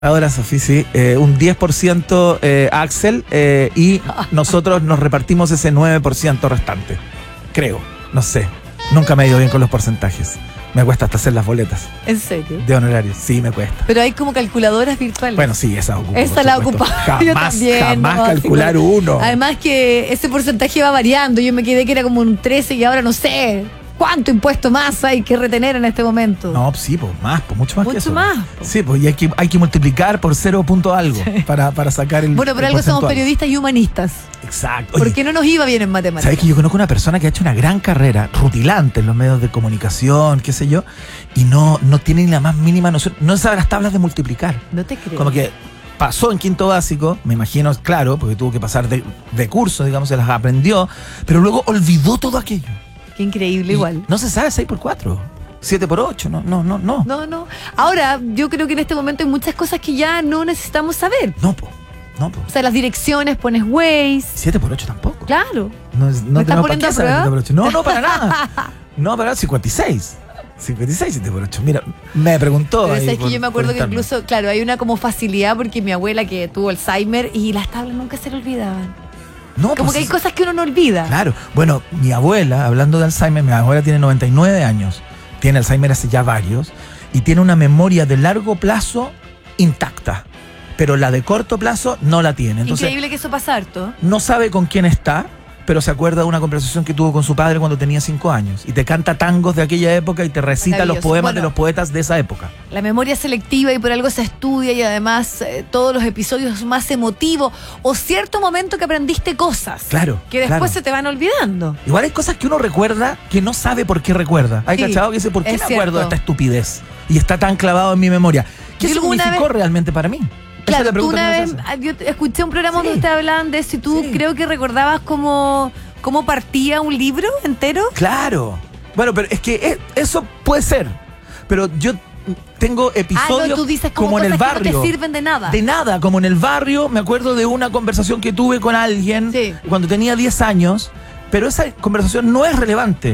Ahora, Sofía, sí, un 10% Axel y nosotros nos repartimos ese 9% restante. Creo, no sé. Nunca me he ido bien con los porcentajes. Me cuesta hasta hacer las boletas. ¿En serio? De honorarios, sí, me cuesta. Pero hay como calculadoras virtuales. Bueno, sí, esa ocupo. Esa la ocupa. Jamás calcular uno. Además que ese porcentaje va variando. Yo me quedé que era como un 13 y ahora no sé. ¿Cuánto impuesto más hay que retener en este momento? No, sí, pues más, pues mucho más que eso. Mucho más. Sí, pues y hay que multiplicar por 0 punto algo para sacar el. Bueno, pero algo somos periodistas y humanistas. Exacto. Oye, porque no nos iba bien en matemáticas. ¿Sabes que yo conozco una persona que ha hecho una gran carrera rutilante en los medios de comunicación, qué sé yo, y no tiene ni la más mínima noción, no sabe las tablas de multiplicar? No te creo. Como que pasó en quinto básico, me imagino, claro, porque tuvo que pasar de curso, digamos, se las aprendió, pero luego olvidó todo aquello. Qué increíble, igual. No se sabe 6 por 4, 7 por 8, no. No. Ahora, yo creo que en este momento hay muchas cosas que ya no necesitamos saber. No, po. O sea, las direcciones, pones Waze. 7 por 8 tampoco. Claro. No ¿Me estás poniendo a prueba? 7 por 8. No, para nada. No, para nada, 56. 56, 7 por 8. Mira, me preguntó. Pero es que yo me acuerdo que incluso, claro, hay una como facilidad porque mi abuela que tuvo Alzheimer y las tablas nunca se le olvidaban. No, como pues que hay cosas que uno no olvida. Claro. Bueno, mi abuela, hablando de Alzheimer, mi abuela tiene 99 años. Tiene Alzheimer hace ya varios. Y tiene una memoria de largo plazo intacta. Pero la de corto plazo no la tiene. Entonces, increíble que eso pasa harto. No sabe con quién está, pero se acuerda de una conversación que tuvo con su padre cuando tenía 5 años. Y te canta tangos de aquella época y te recita los poemas de los poetas de esa época. La memoria selectiva y por algo se estudia y además todos los episodios más emotivos o cierto momento que aprendiste cosas. Claro. Que después se te van olvidando. Igual hay cosas que uno recuerda que no sabe por qué recuerda. Hay cachado que dice, ¿por qué me acuerdo de esta estupidez? Y está tan clavado en mi memoria. ¿Qué significó realmente para mí? Claro, tú una vez, yo escuché un programa donde ustedes hablaban de eso y tú creo que recordabas cómo partía un libro entero. Claro. Bueno, pero es que eso puede ser. Pero yo tengo episodios tú dices como en el barrio. Que no te sirven de nada. De nada, como en el barrio. Me acuerdo de una conversación que tuve con alguien cuando tenía 10 años. Pero esa conversación no es relevante.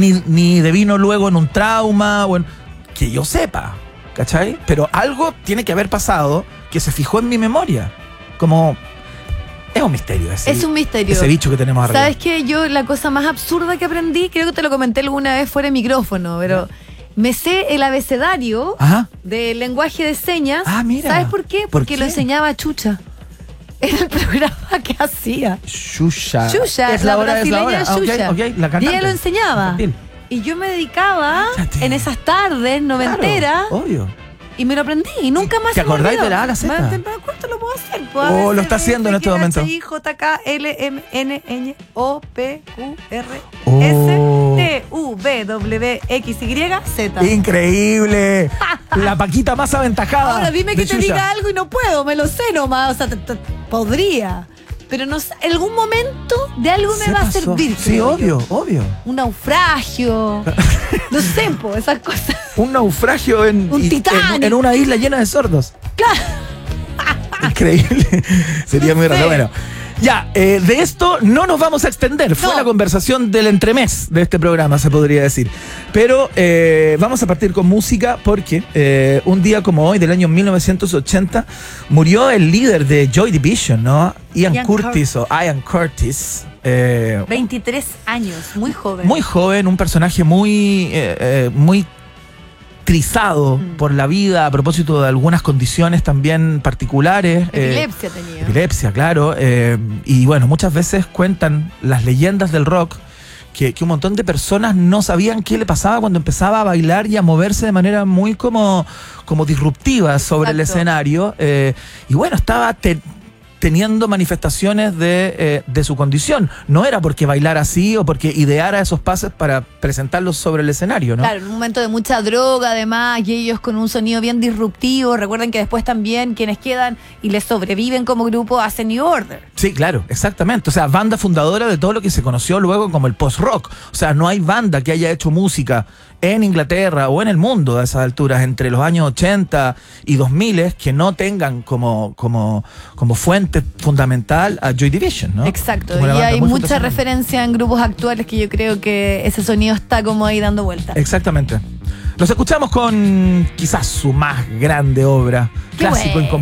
Ni devino luego en un trauma o que yo sepa. ¿Cachai? Pero algo tiene que haber pasado que se fijó en mi memoria. Como... Es un misterio ese. Es un misterio. Ese bicho que tenemos arriba. ¿Sabes qué? Yo la cosa más absurda que aprendí, creo que te lo comenté alguna vez fuera de micrófono, pero me sé el abecedario del lenguaje de señas. Ah, mira. ¿Sabes por qué? Porque lo enseñaba Chucha. Era el programa que hacía. Xuxa. Es la brasileña Xuxa. Okay, la cantante. Y ella lo enseñaba. Infantil. Y yo me dedicaba en esas tardes noventeras. Claro, obvio. Y me lo aprendí y nunca más ¿Te acordás de la A a la Z? ¿Cuánto lo puedo hacer? Lo está haciendo en este momento. I-J-K-L-M-N-N-O-P-Q-R-S-T-U-V-W-X-Y-Z. ¡Increíble! La Paquita más aventajada. Ahora dime que te diga algo y no puedo, me lo sé nomás. O sea, podría. Pero no sé, algún momento de algo me va a servir. Sí, obvio. Un naufragio. No sé, esas cosas. Un naufragio en una isla llena de sordos. Claro. Increíble. Sería muy raro. Bueno, ya, de esto no nos vamos a extender. Fue la conversación del entremés de este programa, se podría decir. Pero vamos a partir con música porque un día como hoy, del año 1980, murió el líder de Joy Division, ¿no? Ian Curtis. 23 años, muy joven. Muy joven, un personaje muy trizado por la vida a propósito de algunas condiciones también particulares. Epilepsia tenía. Epilepsia, claro. Y bueno, muchas veces cuentan las leyendas del rock que un montón de personas no sabían qué le pasaba cuando empezaba a bailar y a moverse de manera muy como disruptiva sobre el escenario. Y bueno, estaba teniendo manifestaciones de su condición. No era porque bailara así o porque ideara esos pases para presentarlos sobre el escenario, ¿no? Claro, en un momento de mucha droga además, y ellos con un sonido bien disruptivo. Recuerden que después también quienes quedan y les sobreviven como grupo hacen New Order. Sí, claro, exactamente. O sea, banda fundadora de todo lo que se conoció luego como el post-rock. O sea, no hay banda que haya hecho música en Inglaterra o en el mundo a esas alturas, entre los años 80 y 2000, que no tengan como fuente fundamental a Joy Division, ¿no? Exacto, y hay mucha referencia en grupos actuales que yo creo que ese sonido está como ahí dando vueltas. Exactamente. Los escuchamos con quizás su más grande obra, clásico,